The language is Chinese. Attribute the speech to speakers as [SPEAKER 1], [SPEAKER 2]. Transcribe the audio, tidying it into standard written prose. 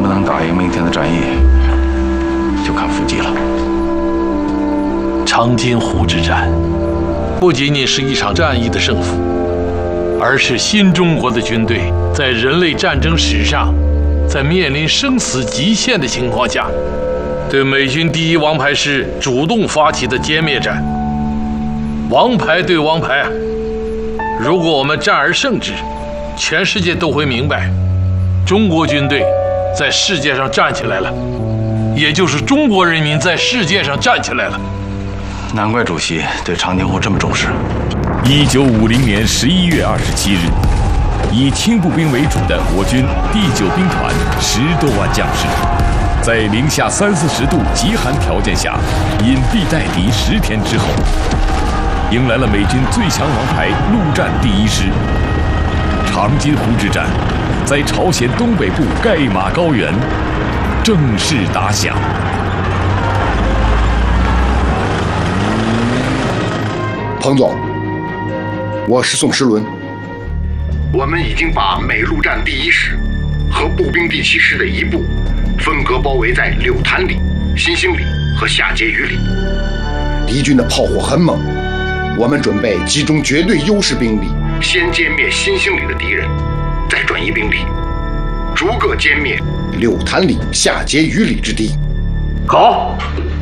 [SPEAKER 1] 不能打赢明天的战役，就看伏击了。
[SPEAKER 2] 长津湖之战，不仅仅是一场战役的胜负，而是新中国的军队在人类战争史上，在面临生死极限的情况下，对美军第一王牌师主动发起的歼灭战。王牌对王牌啊！如果我们战而胜之，全世界都会明白，中国军队在世界上站起来了，也就是中国人民在世界上站起来了。
[SPEAKER 1] 难怪主席对长津湖这么重视。
[SPEAKER 3] 1950年11月27日，以轻步兵为主的我军第9兵团10多万将士，在零下30-40度极寒条件下，隐蔽待敌10天之后，迎来了美军最强王牌陆战第1师。长津湖之战在朝鲜东北部盖马高原正式打响。
[SPEAKER 4] 彭总，我是宋时轮。
[SPEAKER 5] 我们已经把美陆战第1师和步兵第7师的一部分隔包围在柳潭里、新兴里和下碣隅里。
[SPEAKER 4] 敌军的炮火很猛，我们准备集中绝对优势兵力，
[SPEAKER 5] 先歼灭新兴里的敌人，再转移兵力，逐个歼灭
[SPEAKER 4] 柳潭里、下碣隅里之敌。
[SPEAKER 5] 好。